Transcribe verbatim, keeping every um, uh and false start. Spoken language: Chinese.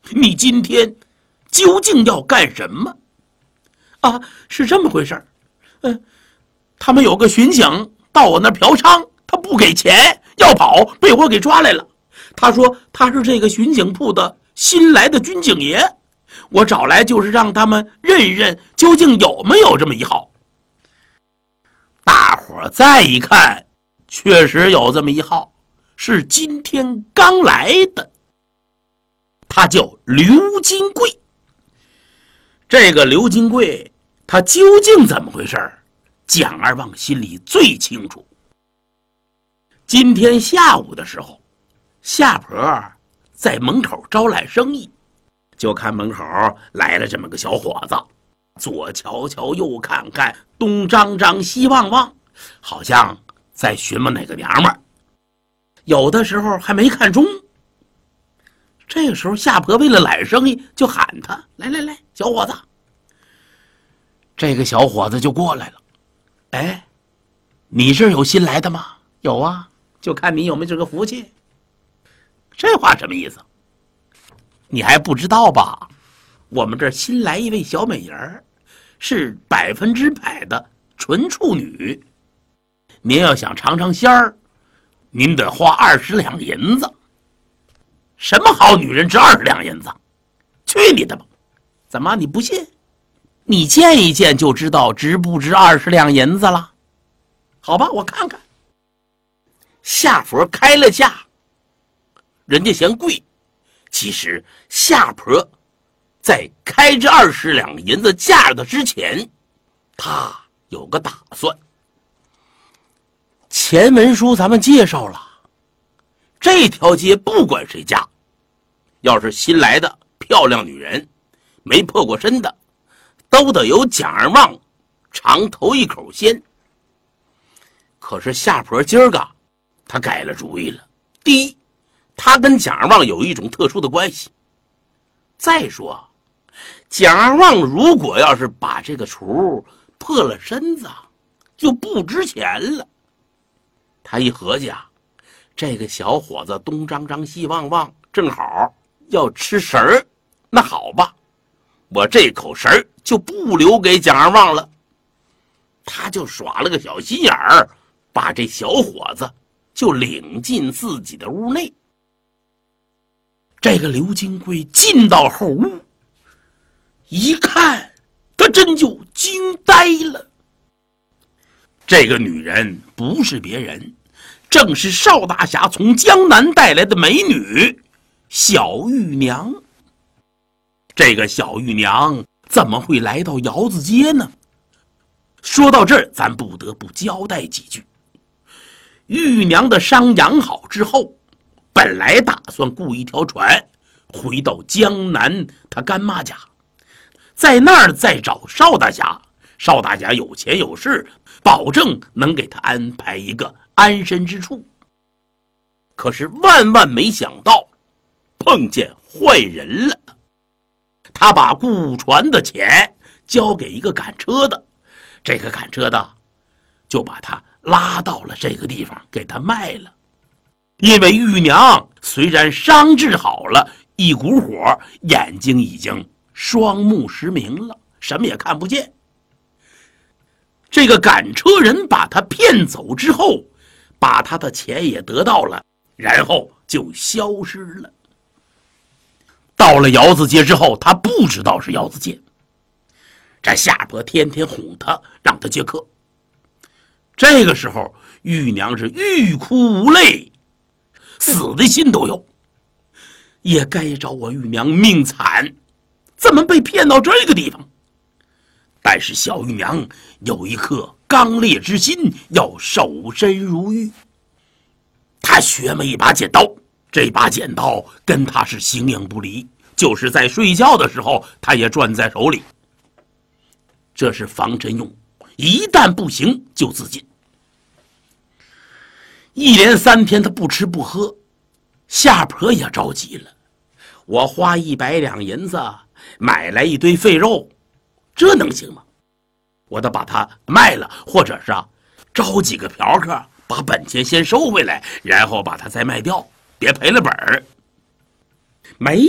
你今天究竟要干什么？啊，是这么回事儿。嗯，他们有个巡警到我那儿嫖娼，他不给钱要跑，被我给抓来了。他说他是这个巡警铺的新来的军警爷，我找来就是让他们认一认究竟有没有这么一号。大伙儿再一看，确实有这么一号，是今天刚来的，他叫刘金贵。这个刘金贵他究竟怎么回事，蒋二旺心里最清楚。今天下午的时候，夏婆在门口招揽生意，就看门口来了这么个小伙子，左瞧瞧右看看，东张张西望望，好像在询问哪个娘们儿，有的时候还没看中。这个时候夏婆为了揽生意，就喊他，来来来，小伙子。这个小伙子就过来了。哎，你这儿有新来的吗？有啊，就看你有没有这个福气。这话什么意思？你还不知道吧？我们这儿新来一位小美人，是百分之百的纯处女。您要想尝尝鲜儿，您得花二十两银子。什么好女人值二十两银子？去你的吧！怎么你不信？你见一见就知道值不值二十两银子了。好吧，我看看。夏婆开了价，人家嫌贵。其实夏婆在开这二十两银子价的之前，他有个打算。前文书咱们介绍了，这条街不管谁家，要是新来的漂亮女人，没破过身的，都得由蒋二旺尝头一口鲜。可是夏婆今儿个他改了主意了。第一，他跟蒋二旺有一种特殊的关系。再说，蒋二旺如果要是把这个厨破了身子，就不值钱了。他一合计啊，这个小伙子东张张西望望，正好要吃食儿，那好吧，我这口食儿就不留给蒋二旺了。他就耍了个小心眼儿，把这小伙子就领进自己的屋内。这个刘金贵进到后屋，一看，他真就惊呆了。这个女人不是别人，正是邵大侠从江南带来的美女小玉娘。这个小玉娘怎么会来到窑子街呢？说到这儿，咱不得不交代几句。玉娘的伤养好之后，本来打算雇一条船回到江南他干妈家，在那儿再找邵大侠。邵大侠有钱有势，保证能给他安排一个安身之处。可是万万没想到，碰见坏人了。他把雇船的钱交给一个赶车的，这个赶车的就把他拉到了这个地方，给他卖了。因为玉娘虽然伤治好了，一股火，眼睛已经双目失明了，什么也看不见。这个赶车人把他骗走之后，把他的钱也得到了，然后就消失了。到了窑子街之后，他不知道是窑子街。这夏婆天天哄他，让他接客。这个时候，玉娘是欲哭无泪，死的心都有。也该找我玉娘命惨，怎么被骗到这个地方？但是小玉娘有一颗刚烈之心，要守身如玉。她学么一把剪刀，这把剪刀跟她是形影不离，就是在睡觉的时候，她也攥在手里。这是防身用，一旦不行就自尽。一连三天她不吃不喝，夏婆也着急了。我花一百两银子买来一堆废肉，这能行吗？我得把它卖了，或者是啊，招几个嫖客，把本钱先收回来，然后把它再卖掉，别赔了本儿。没